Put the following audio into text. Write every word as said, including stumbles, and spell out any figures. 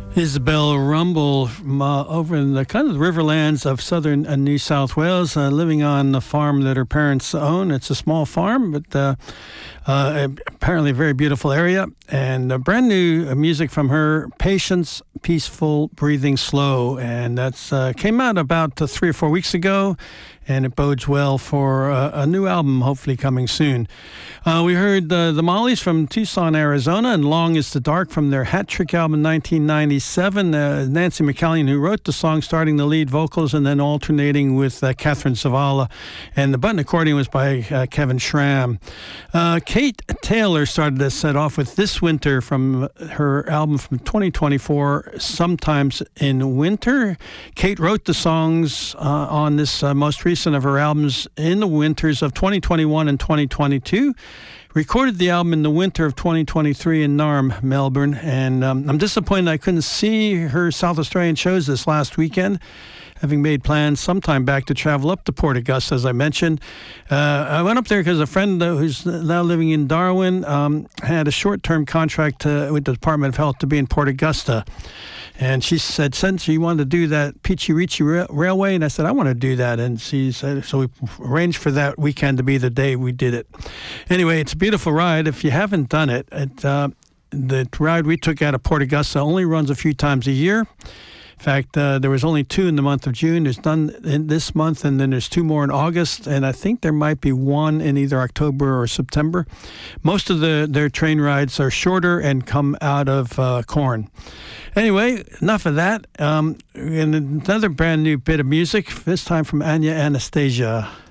Isabel Rumble from uh, over in the kind of the riverlands of southern uh, New South Wales, uh, living on a farm that her parents own. It's a small farm, but uh, uh, apparently a very beautiful area. And uh, brand new music from her, Patience, Peaceful, Breathing Slow. And that's uh, came out about uh, three or four weeks ago. And it bodes well for uh, a new album, hopefully coming soon. Uh, we heard uh, the Mollies from Tucson, Arizona, and Long is the Dark from their Hat Trick album nineteen ninety-seven. Uh, Nancy McCallion, who wrote the song, starting the lead vocals and then alternating with uh, Catherine Zavala. And the button accordion was by uh, Kevin Schramm. Uh, Kate Taylor started us set off with This Winter from her album from twenty twenty-four, Sometimes in Winter. Kate wrote the songs uh, on this uh, most recent of her albums in the winters of twenty twenty-one and twenty twenty-two. Recorded the album in the winter of twenty twenty-three in Narm, Melbourne. And um, I'm disappointed I couldn't see her South Australian shows this last weekend, having made plans sometime back to travel up to Port Augusta, as I mentioned. Uh, I went up there because a friend uh, who's now living in Darwin um, had a short-term contract uh, with the Department of Health to be in Port Augusta. And she said, since you wanted to do that Peachy Reachy Ra- Railway, and I said, I want to do that. And she said, so we arranged for that weekend to be the day we did it. Anyway, it's a beautiful ride. If you haven't done it, it uh, the ride we took out of Port Augusta only runs a few times a year. In fact, uh, there was only two in the month of June. There's none in this month, and then there's two more in August, and I think there might be one in either October or September. Most of the their train rides are shorter and come out of uh, Corn. Anyway, enough of that. Um, and another brand new bit of music, this time from Anya Anastasia.